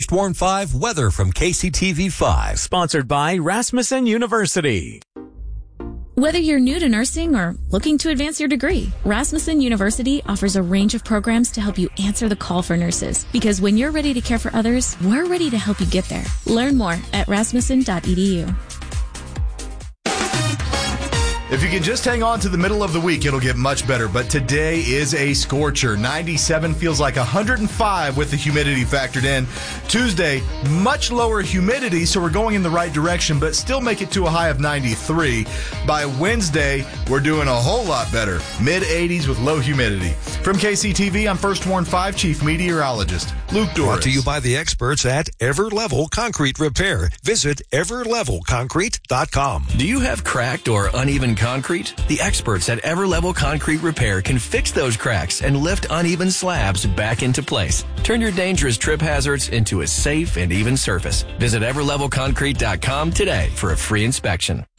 Warn 5 weather from KCTV 5. Sponsored by Rasmussen University. Whether you're new to nursing or looking to advance your degree, Rasmussen University offers a range of programs to help you answer the call for nurses. Because when you're ready to care for others, we're ready to help you get there. Learn more at rasmussen.edu. If you can just hang on to the middle of the week, it'll get much better. But today is a scorcher. 97 feels like 105 with the humidity factored in. Tuesday, much lower humidity, so we're going in the right direction, but still make it to a high of 93. By Wednesday, we're doing a whole lot better. Mid-80s with low humidity. From KCTV, I'm First Warn 5 Chief Meteorologist Luke Doris. Brought to you by the experts at Everlevel Concrete Repair. Visit everlevelconcrete.com. Do you have cracked or uneven concrete? The experts at Everlevel Concrete Repair can fix those cracks and lift uneven slabs back into place. Turn your dangerous trip hazards into a safe and even surface. Visit everlevelconcrete.com today for a free inspection.